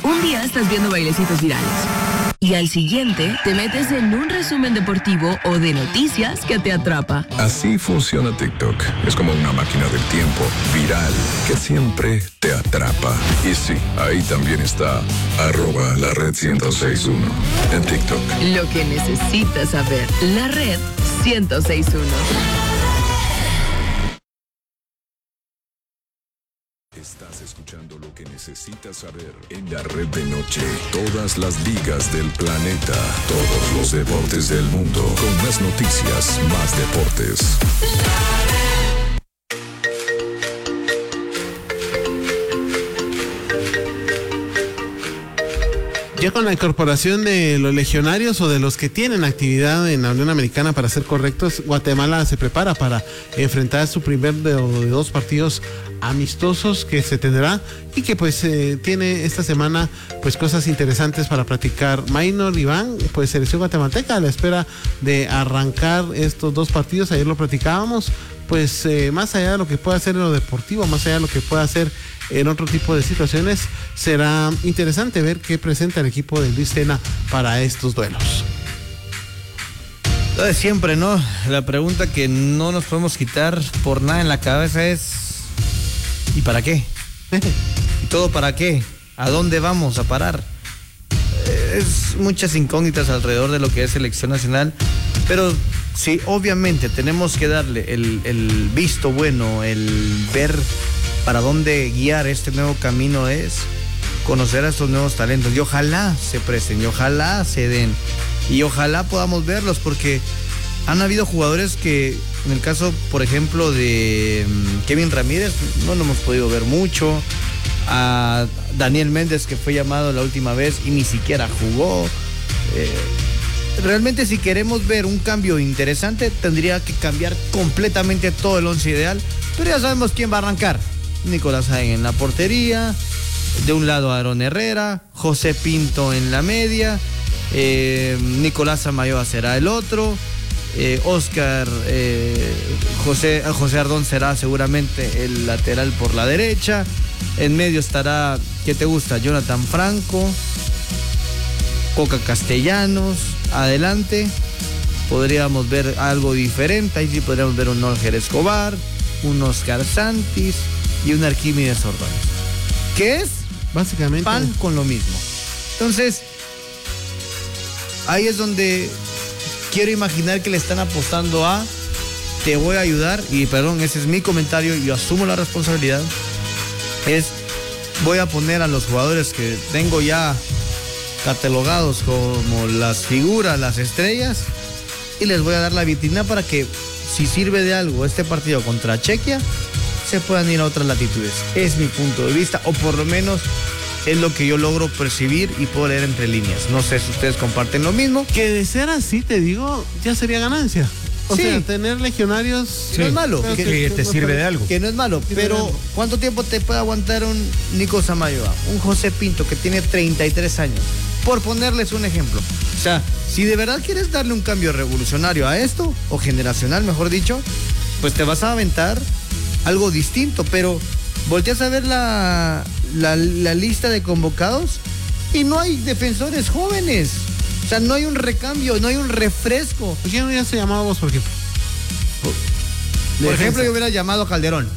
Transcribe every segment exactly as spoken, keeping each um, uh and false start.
Un día estás viendo bailecitos virales y al siguiente te metes en un resumen deportivo o de noticias que te atrapa. Así funciona TikTok. Es como una máquina del tiempo viral que siempre te atrapa. Y sí, ahí también está arroba la red ciento seis punto uno en TikTok. Lo que necesitas saber. La red ciento seis punto uno. Estás escuchando lo que necesitas saber en la red de noche. Todas las ligas del planeta, todos los deportes del mundo, con más noticias, más deportes. Ya con la incorporación de los legionarios o de los que tienen actividad en la Unión Americana, para ser correctos, Guatemala se prepara para enfrentar su primer de, de dos partidos amistosos que se tendrá y que pues eh, tiene esta semana pues cosas interesantes para platicar. Maynor Iván, pues selección guatemalteca a la espera de arrancar estos dos partidos. Ayer lo platicábamos, pues eh, más allá de lo que pueda hacer en lo deportivo, más allá de lo que pueda hacer en otro tipo de situaciones, será interesante ver qué presenta el equipo de Luis Tena para estos duelos. Lo de siempre, ¿no? La pregunta que no nos podemos quitar por nada en la cabeza es ¿y para qué? ¿Y todo para qué? ¿A dónde vamos a parar? Es muchas incógnitas alrededor de lo que es selección nacional, pero sí, obviamente tenemos que darle el, el visto bueno, el ver para dónde guiar este nuevo camino, es conocer a estos nuevos talentos y ojalá se presten y ojalá se den y ojalá podamos verlos, porque han habido jugadores que, en el caso por ejemplo de Kevin Ramírez, no lo hemos podido ver mucho. A Daniel Méndez, que fue llamado la última vez y ni siquiera jugó. eh, realmente si queremos ver un cambio interesante tendría que cambiar completamente todo el once ideal, pero ya sabemos quién va a arrancar. Nicolás Hagen en la portería, de un lado Aarón Herrera, José Pinto en la media, eh, Nicolás Samayoa será el otro, eh, Oscar eh, José, José Ardón será seguramente el lateral por la derecha, en medio estará, ¿qué te gusta? Jonathan Franco, Coca Castellanos, adelante podríamos ver algo diferente, ahí sí podríamos ver un Olger Escobar, un Oscar Santis y un Arquímedes Ordóñez, que es básicamente pan con lo mismo. Entonces ahí es donde quiero imaginar que le están apostando a te voy a ayudar, y perdón, ese es mi comentario, yo asumo la responsabilidad, es voy a poner a los jugadores que tengo ya catalogados como las figuras, las estrellas, y les voy a dar la vitrina para que si sirve de algo este partido contra Chequia, se puedan ir a otras latitudes. Es mi punto de vista, o por lo menos es lo que yo logro percibir y puedo leer entre líneas. No sé si ustedes comparten lo mismo. Que de ser así, te digo, ya sería ganancia. O sí. sea, tener legionarios sí. no es malo. Que, que, que te sirve de algo. Que no es malo, pero ¿cuánto tiempo te puede aguantar un Nico Samayoa, un José Pinto que tiene treinta y tres años? Por ponerles un ejemplo. O sea, si de verdad quieres darle un cambio revolucionario a esto, o generacional, mejor dicho, pues te vas a aventar algo distinto, pero volteas a ver la, la, la lista de convocados y no hay defensores jóvenes. O sea, no hay un recambio, no hay un refresco. ¿Por qué no hubieras llamado vos, por ejemplo? Por, por ejemplo, yo hubiera llamado a Calderón.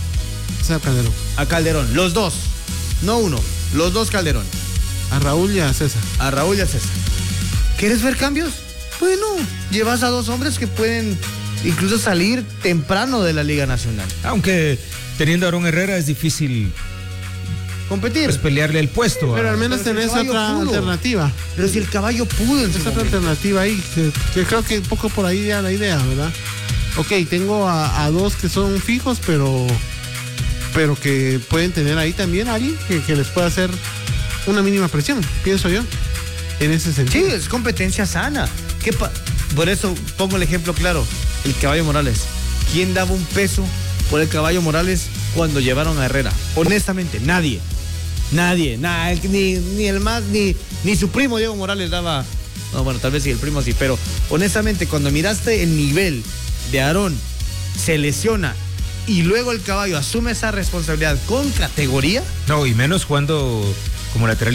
O sea, Calderón. A Calderón, los dos. No uno, los dos Calderón. A Raúl y a César. A Raúl y a César. ¿Quieres ver cambios? Bueno, llevas a dos hombres que pueden incluso salir temprano de la Liga Nacional. Aunque teniendo a Aarón Herrera es difícil competir, pues pelearle el puesto. Pero a... al menos pero tenés si otra pudo. alternativa. Pero si el caballo pudo en es su otra momento. alternativa ahí, que, que creo que un poco por ahí ya la idea, ¿verdad? Ok, tengo a, a dos que son fijos, pero pero que pueden tener ahí también a alguien que, que les pueda hacer una mínima presión, pienso yo, en ese sentido. Sí, es competencia sana. ¿Qué pa- por eso pongo el ejemplo claro, el Caballo Morales. ¿Quién daba un peso por el Caballo Morales cuando llevaron a Herrera? Honestamente, nadie. Nadie, nada, ni, ni el más, ni, ni su primo Diego Morales daba. No, bueno, tal vez sí, el primo sí, pero honestamente, cuando miraste el nivel de Aarón, se lesiona y luego el Caballo asume esa responsabilidad con categoría. No, y menos cuando como lateral